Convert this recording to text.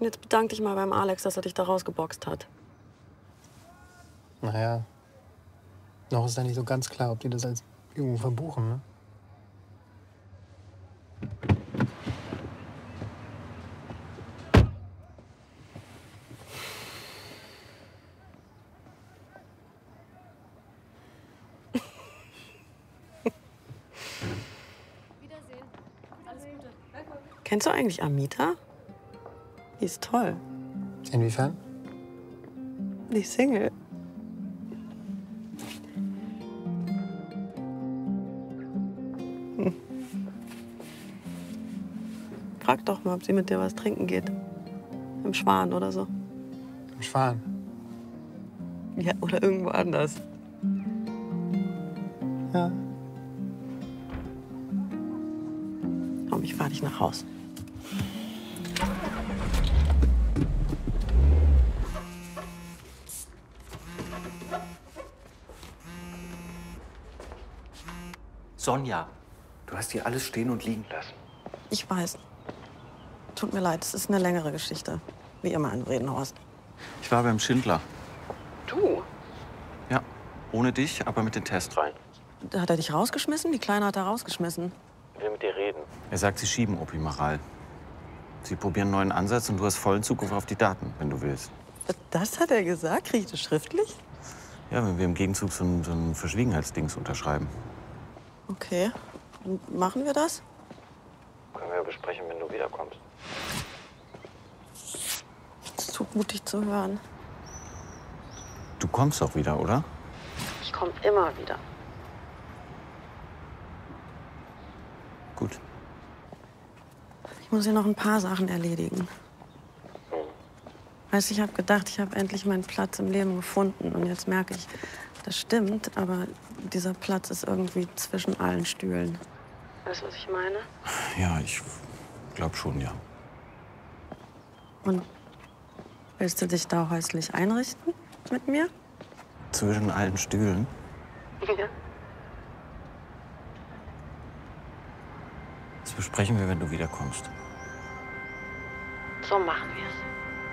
Und jetzt bedank dich mal beim Alex, dass er dich da rausgeboxt hat. Naja, noch ist ja nicht so ganz klar, ob die das als Übung verbuchen, ne? Wiedersehen. Alles Gute. Kennst du eigentlich Amita? Die ist toll. Inwiefern? Die ist Single. Frag doch mal, ob sie mit dir was trinken geht. Im Schwan oder so. Im Schwan. Ja, oder irgendwo anders. Ja. Komm, ich fahr dich nach Haus. Sonja, du hast hier alles stehen und liegen lassen. Ich weiß. Tut mir leid, es ist eine längere Geschichte. Wie immer in Bredenhorst. Ich war beim Schindler. Du? Ja, ohne dich, aber mit den Test rein. Hat er dich rausgeschmissen? Die Kleine hat er rausgeschmissen. Ich will mit dir reden. Er sagt, sie schieben Opimaral. Sie probieren einen neuen Ansatz und du hast vollen Zugriff auf die Daten, wenn du willst. Das hat er gesagt? Krieg ich das schriftlich? Ja, wenn wir im Gegenzug so ein Verschwiegenheitsdings unterschreiben. Okay. Und machen wir das? Können wir ja besprechen, wenn du wiederkommst. Es tut gut, dich zu hören. Du kommst doch wieder, oder? Ich komme immer wieder. Gut. Ich muss hier noch ein paar Sachen erledigen. Weißt du, ich habe gedacht, ich habe endlich meinen Platz im Leben gefunden. Und jetzt merke ich, das stimmt, aber dieser Platz ist irgendwie zwischen allen Stühlen. Weißt du, was ich meine? Ja, ich glaube schon, ja. Und willst du dich da häuslich einrichten mit mir? Zwischen allen Stühlen? Ja. Das besprechen wir, wenn du wiederkommst. So machen wir es.